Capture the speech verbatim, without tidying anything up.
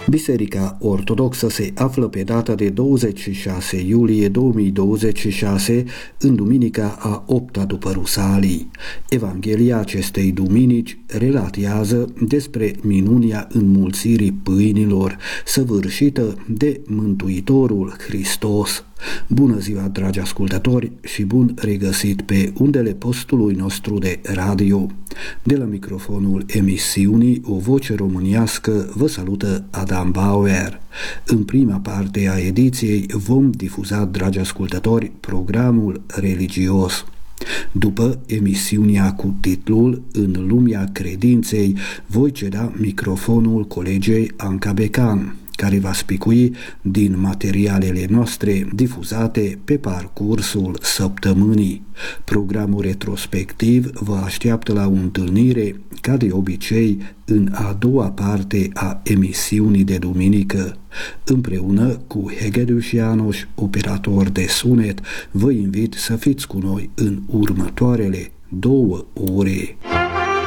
Biserica Ortodoxă se află pe data de douăzeci și șase iulie două mii douăzeci și șase în duminica a opta după Rusalii. Evanghelia acestei duminici relatează despre minunia înmulțirii pâinilor săvârșită de Mântuitorul Hristos. Bună ziua, dragi ascultători, și bun regăsit pe undele postului nostru de radio. De la microfonul emisiunii O Voce Românească vă salută Adam Bauer. În prima parte a ediției vom difuza, dragi ascultători, programul religios. După emisiunea cu titlul În lumea credinței, voi ceda microfonul colegei Anca Becan, care va spicui din materialele noastre difuzate pe parcursul săptămânii. Programul retrospectiv vă așteaptă la o întâlnire, ca de obicei, în a doua parte a emisiunii de duminică. Împreună cu Hegedus János, operator de sunet, vă invit să fiți cu noi în următoarele două ore.